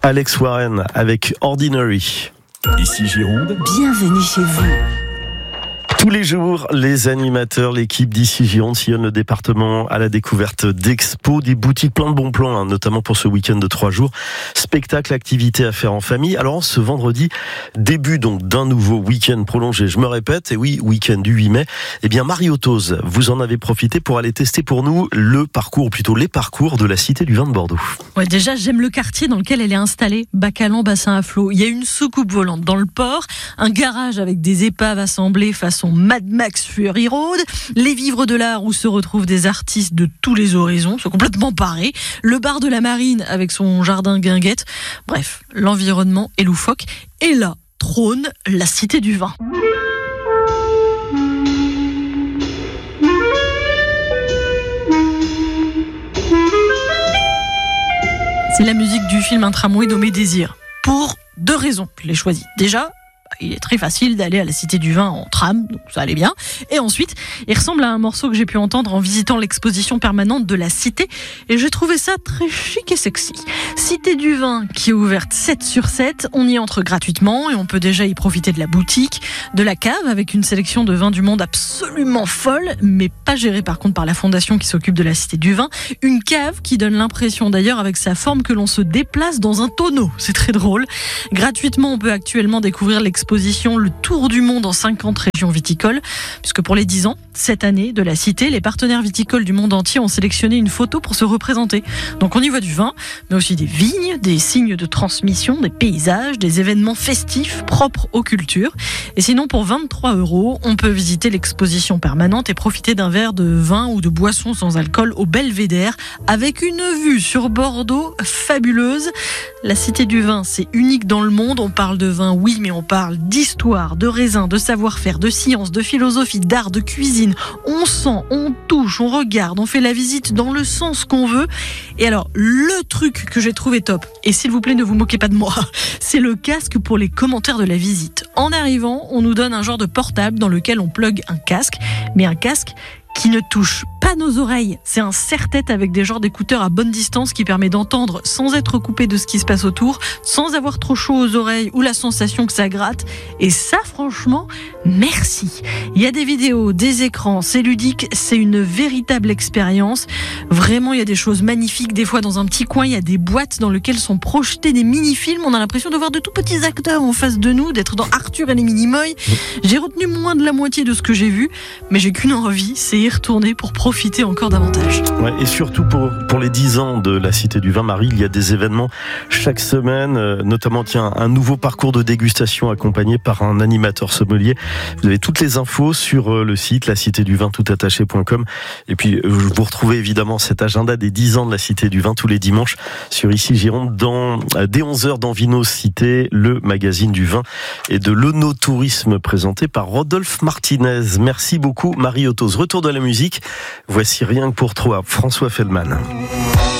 Alex Warren avec Ordinary. Ici Gironde. Bienvenue chez vous. Tous les jours, les animateurs, l'équipe d'ici Gironde sillonnent le département à la découverte d'expos, des boutiques, plein de bons plans, notamment pour ce week-end de 3 jours. Spectacles, activités à faire en famille. Alors ce vendredi, début donc d'un nouveau week-end prolongé. Je me répète, et oui, week-end du 8 mai. Eh bien, Marie-Otose, vous en avez profité pour aller tester pour nous le parcours, ou plutôt les parcours de la Cité du Vin de Bordeaux. Ouais, déjà, j'aime le quartier dans lequel elle est installée, Bacalan, bassin à flot. Il y a une soucoupe volante dans le port, un garage avec des épaves assemblées façon Mad Max Fury Road, les vivres de l'art où se retrouvent des artistes de tous les horizons, c'est complètement paré, le bar de la Marine avec son jardin guinguette, bref, l'environnement est loufoque, et là trône la Cité du Vin. C'est la musique du film Un tramway nommé Désir, pour 2 raisons. Je l'ai choisi. Déjà, il est très facile d'aller à la Cité du Vin en tram, donc ça allait bien. Et ensuite, il ressemble à un morceau que j'ai pu entendre en visitant l'exposition permanente de la Cité, et j'ai trouvé ça très chic et sexy. Cité du Vin qui est ouverte 7/7, on y entre gratuitement et on peut déjà y profiter de la boutique, de la cave avec une sélection de vins du monde absolument folle, mais pas gérée par contre par la fondation qui s'occupe de la Cité du Vin. Une cave qui donne l'impression d'ailleurs avec sa forme que l'on se déplace dans un tonneau, c'est très drôle. Gratuitement, on peut actuellement découvrir l'exposition Le Tour du Monde en 50 régions viticoles, puisque pour les 10 ans, cette année, de la Cité, les partenaires viticoles du monde entier ont sélectionné une photo pour se représenter. Donc on y voit du vin, mais aussi des vignes, des signes de transmission, des paysages, des événements festifs propres aux cultures. Et sinon, pour 23 €, on peut visiter l'exposition permanente et profiter d'un verre de vin ou de boisson sans alcool au Belvédère, avec une vue sur Bordeaux fabuleuse. La Cité du Vin, c'est unique dans le monde. On parle de vin, oui, mais on parle d'histoire, de raisin, de savoir-faire, de science, de philosophie, d'art, de cuisine. On sent, on touche, on regarde, on fait la visite dans le sens qu'on veut. Et alors, le truc que j'ai trouvé top, et s'il vous plaît, ne vous moquez pas de moi, c'est le casque pour les commentaires de la visite. En arrivant, on nous donne un genre de portable dans lequel on plug un casque, mais un casque qui ne touche pas nos oreilles. C'est un serre-tête avec des genres d'écouteurs à bonne distance qui permet d'entendre sans être coupé de ce qui se passe autour, sans avoir trop chaud aux oreilles ou la sensation que ça gratte. Et ça, franchement, merci. Il y a des vidéos, des écrans, c'est ludique, c'est une véritable expérience. Vraiment, il y a des choses magnifiques. Des fois, dans un petit coin, il y a des boîtes dans lesquelles sont projetés des mini-films. On a l'impression de voir de tout petits acteurs en face de nous, d'être dans Arthur et les Minimoys. J'ai retenu moins de la moitié de ce que j'ai vu, mais j'ai qu'une envie, c'est y retourner pour profiter encore davantage. Ouais, et surtout pour les 10 ans de la Cité du Vin, Marie, il y a des événements chaque semaine, notamment un nouveau parcours de dégustation accompagné par un animateur sommelier. Vous avez toutes les infos sur le site lacitéduvin.com. Et puis vous retrouvez évidemment cet agenda des 10 ans de la Cité du Vin tous les dimanches sur Ici Gironde dès 11h dans Vino Cité, le magazine du vin et de l'œnotourisme présenté par Rodolphe Martinez. Merci beaucoup Marie-Otose. Retour de la musique. Voici Rien que pour toi, François Feldman.